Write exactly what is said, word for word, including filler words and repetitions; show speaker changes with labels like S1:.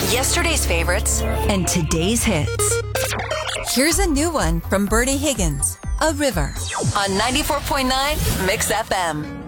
S1: Yesterday's favorites and today's hits.
S2: Here's a new one from Bernie Higgins, A River.
S1: On ninety-four point nine Mix F M.